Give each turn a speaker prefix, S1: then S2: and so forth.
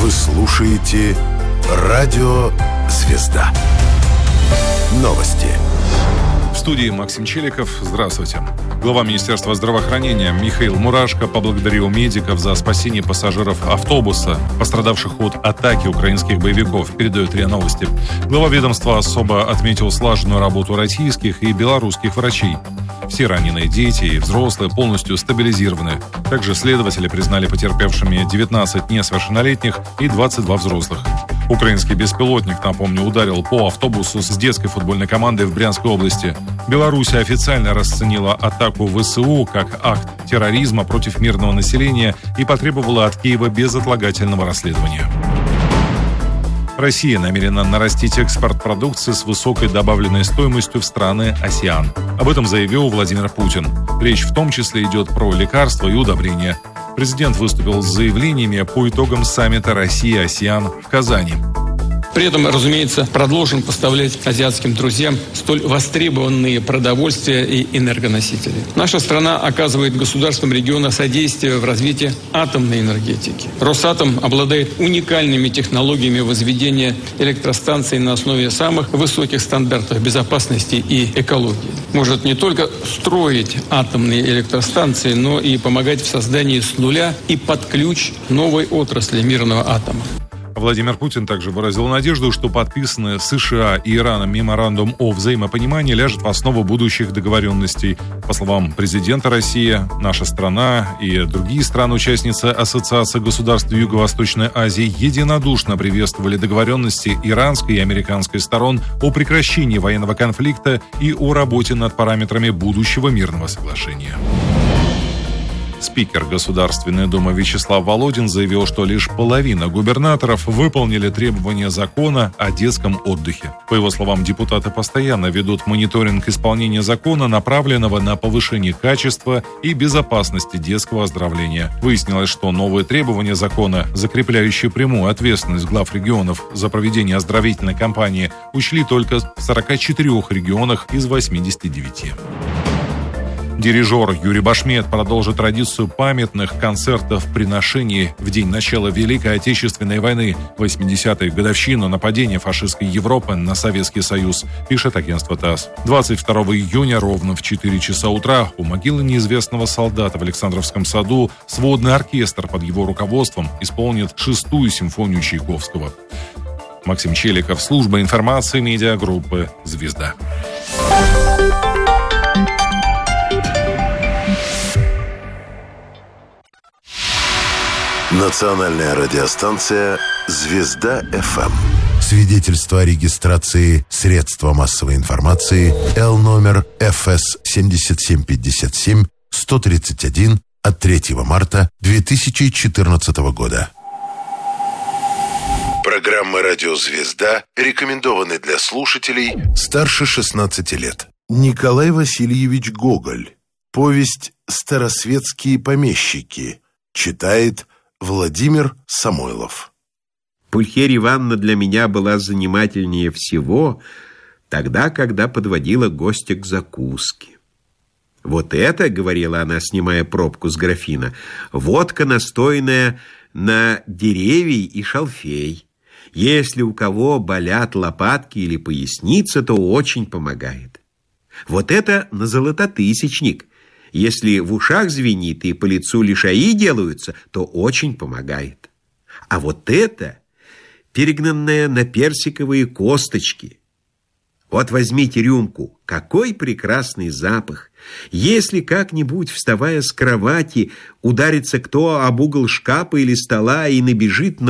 S1: Вы слушаете Радио Звезда. Новости.
S2: В студии Максим Челиков. Здравствуйте. Глава Министерства здравоохранения Михаил Мурашко поблагодарил медиков за спасение пассажиров автобуса, пострадавших от атаки украинских боевиков, передает РИА Новости. Глава ведомства особо отметил слаженную работу российских и белорусских врачей. Все раненые дети и взрослые полностью стабилизированы. Также следователи признали потерпевшими 19 несовершеннолетних и 22 взрослых. Украинский беспилотник, напомню, ударил по автобусу с детской футбольной командой в Брянской области. Беларусь официально расценила атаку ВСУ как акт терроризма против мирного населения и потребовала от Киева безотлагательного расследования. Россия намерена нарастить экспорт продукции с высокой добавленной стоимостью в страны АСЕАН. Об этом заявил Владимир Путин. Речь в том числе идет про лекарства и удобрения. Президент выступил с заявлениями по итогам саммита Россия-АСЕАН в Казани.
S3: При этом, разумеется, продолжим поставлять азиатским друзьям столь востребованные продовольствия и энергоносители. Наша страна оказывает государствам региона содействие в развитии атомной энергетики. Росатом обладает уникальными технологиями возведения электростанций на основе самых высоких стандартов безопасности и экологии. Может не только строить атомные электростанции, но и помогать в создании с нуля и под ключ новой отрасли мирного атома.
S2: Владимир Путин также выразил надежду, что подписанный США и Ираном меморандум о взаимопонимании ляжет в основу будущих договоренностей. По словам президента России, наша страна и другие страны-участницы Ассоциации государств Юго-Восточной Азии единодушно приветствовали договоренности иранской и американской сторон о прекращении военного конфликта и о работе над параметрами будущего мирного соглашения. Спикер Государственной Думы Вячеслав Володин заявил, что лишь половина губернаторов выполнили требования закона о детском отдыхе. По его словам, депутаты постоянно ведут мониторинг исполнения закона, направленного на повышение качества и безопасности детского оздоровления. Выяснилось, что новые требования закона, закрепляющие прямую ответственность глав регионов за проведение оздоровительной кампании, учли только в 44 регионах из 89. Дирижер Юрий Башмет продолжит традицию памятных концертов-приношений в день начала Великой Отечественной войны, 80-ю годовщину нападения фашистской Европы на Советский Союз, пишет агентство ТАСС. 22 июня ровно в 4 часа утра у могилы неизвестного солдата в Александровском саду сводный оркестр под его руководством исполнит 6-ю симфонию Чайковского. Максим Челиков, служба информации медиагруппы «Звезда».
S1: Национальная радиостанция «Звезда ФМ». Свидетельство о регистрации средства массовой информации Л-номер ФС 7757 131 от 3 марта 2014 года. Программа «Радио Звезда» рекомендованы для слушателей старше 16 лет. Николай Васильевич Гоголь. Повесть «Старосветские помещики». Читает Владимир Самойлов.
S4: Пульхерия Ивановна для меня была занимательнее всего тогда, когда подводила гостя к закуске. «Вот это, — говорила она, снимая пробку с графина, — водка, настоянная на деревий и шалфей. Если у кого болят лопатки или поясница, то очень помогает. Вот это на золототысячник. Если в ушах звенит и по лицу лишаи делаются, то очень помогает. А вот это, перегнанное на персиковые косточки. Вот возьмите рюмку, какой прекрасный запах. Если как-нибудь, вставая с кровати, ударится кто об угол шкафа или стола и набежит на